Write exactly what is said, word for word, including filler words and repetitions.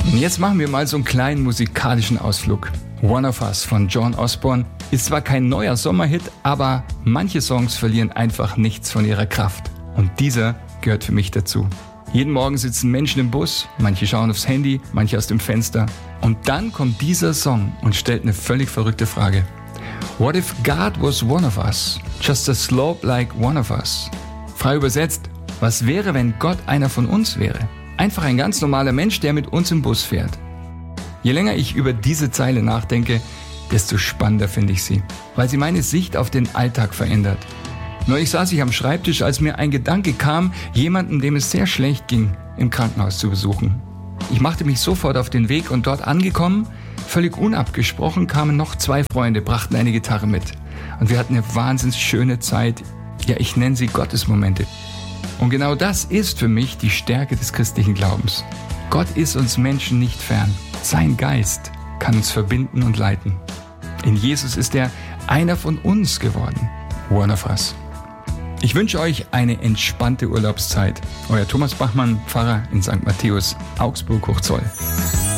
Und jetzt machen wir mal so einen kleinen musikalischen Ausflug. One of Us von John Osborne ist zwar kein neuer Sommerhit, aber manche Songs verlieren einfach nichts von ihrer Kraft. Und dieser gehört für mich dazu. Jeden Morgen sitzen Menschen im Bus, manche schauen aufs Handy, manche aus dem Fenster. Und dann kommt dieser Song und stellt eine völlig verrückte Frage. What if God was one of us? Just a slope like one of us? Frei übersetzt, was wäre, wenn Gott einer von uns wäre? Einfach ein ganz normaler Mensch, der mit uns im Bus fährt. Je länger ich über diese Zeile nachdenke, desto spannender finde ich sie, weil sie meine Sicht auf den Alltag verändert. Neulich saß ich am Schreibtisch, als mir ein Gedanke kam, jemanden, dem es sehr schlecht ging, im Krankenhaus zu besuchen. Ich machte mich sofort auf den Weg und dort angekommen, völlig unabgesprochen, kamen noch zwei Freunde, brachten eine Gitarre mit. Und wir hatten eine wahnsinnig schöne Zeit. Ja, ich nenne sie Gottesmomente. Und genau das ist für mich die Stärke des christlichen Glaubens. Gott ist uns Menschen nicht fern. Sein Geist kann uns verbinden und leiten. In Jesus ist er einer von uns geworden. One of us. Ich wünsche euch eine entspannte Urlaubszeit. Euer Thomas Bachmann, Pfarrer in Sankt Matthäus, Augsburg-Hochzoll.